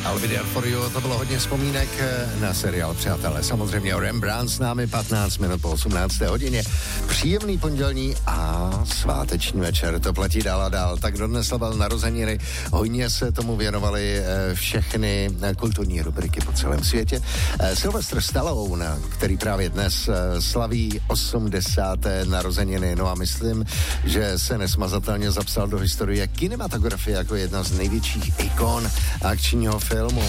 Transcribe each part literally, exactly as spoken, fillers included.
I'll be there for you, to bylo hodně vzpomínek na seriál Přátelé. Samozřejmě Rembrandt s námi patnáct minut po osmnácté hodině. Příjemný pondělní a sváteční večer, to platí dál a dál. Tak dodnes slavil narozeniny, hojně se tomu věnovali všechny kulturní rubriky po celém světě. Sylvester Stallone, který právě dnes slaví osmdesáté narozeniny, no a myslím, že se nesmazatelně zapsal do historie kinematografie jako jedna z největších ikon akčního filmu.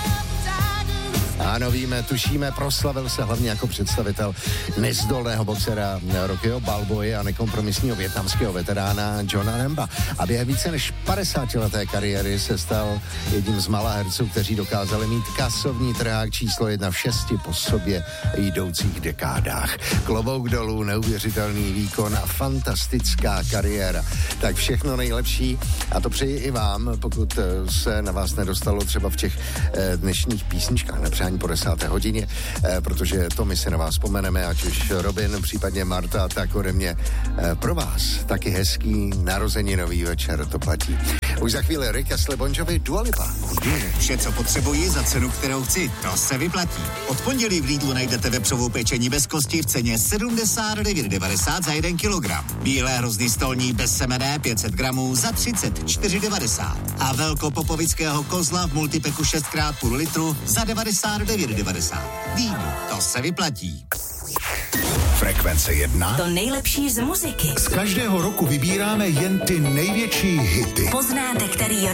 Ano, víme, tušíme, proslavil se hlavně jako představitel nezdolného boxera Rockyho Balboy a nekompromisního vietnamského veterána Johna Ramba. A během více než padesátileté kariéry se stal jedním z mála herců, kteří dokázali mít kasovní trhák číslo jedna v šesti po sobě jdoucích dekádách. Klobouk dolů, neuvěřitelný výkon a fantastická kariéra. Tak všechno nejlepší a to přeji i vám, pokud se na vás nedostalo třeba v těch dnešních písničkách na přání po desáté hodině, eh, protože to my si na vás vzpomeneme, ať už Robin, případně Marta, tak ode mě eh, pro vás taky hezký narozeninový večer, to platí. Už za chvíli Rick Astley, Bon Jovi, Dua Lipa. Vše, co potřebuji za cenu, kterou chci, to se vyplatí. Od pondělí v Lidlu najdete vepřovou pečení bez kosti v ceně sedmdesát devět devadesát za jeden kilogram. Bílé hrozny stolní bez semene pět set gramů za třicet čtyři devadesát. A velkopopovického kozla v multipeku šest krát půl litru za devadesát devět devadesát. Lidl, to se vyplatí. Frekvence jedna. To nejlepší z muziky. Z každého roku vybíráme jen ty největší hity. Poznáte, který